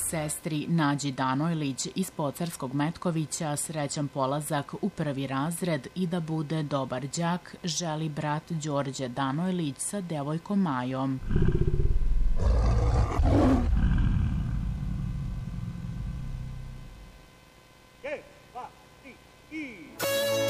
sestri Nađi Danojlić iz Pocarskog Metkovića srećan polazak u prvi razred i da bude dobar đak želi brat Đorđe Danojlić sa devojkom Majom. Che, va, ti, i.